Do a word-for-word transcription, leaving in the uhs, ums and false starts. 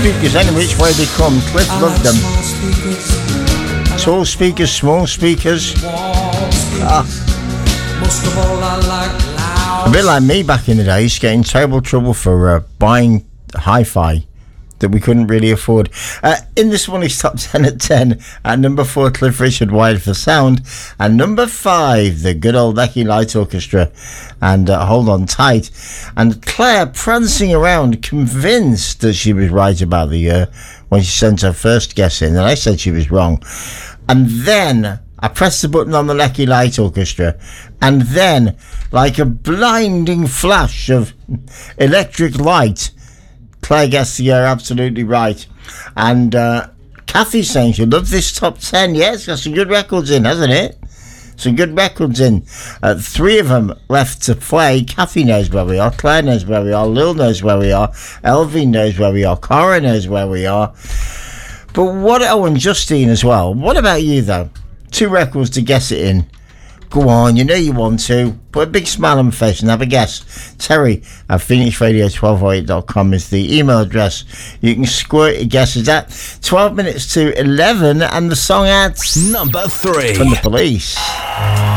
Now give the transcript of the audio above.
speakers, any which way they come. Cliff loved them. Tall speakers, small speakers. Ah. A bit like me back in the day, used to get in terrible trouble for uh, buying hi-fi that we couldn't really afford. Uh, in this morning's top ten at ten, at number four, Cliff Richard, Wired for Sound, and number five, the good old Lecky Light Orchestra, and uh, Hold On Tight. And Claire prancing around, convinced that she was right about the year when she sent her first guess in, and I said she was wrong. And then I pressed the button on the Lecky Light Orchestra, and then, like a blinding flash of electric light, Claire gets the year absolutely right. And uh, Kathy's saying she loves this top ten. Yeah, it's got some good records in, hasn't it? Some good records in. Uh, three of them left to play. Kathy knows where we are. Claire knows where we are. Lil knows where we are. Elvie knows where we are. Cora knows where we are. But what... Oh, and Justine as well. What about you, though? Two records to guess it in. Go on, you know you want to. Put a big smile on my face and have a guess. Terry at phoenix radio twelve oh eight dot com is the email address. You can squirt your guesses at. twelve minutes to eleven, and the song at number three from The Police.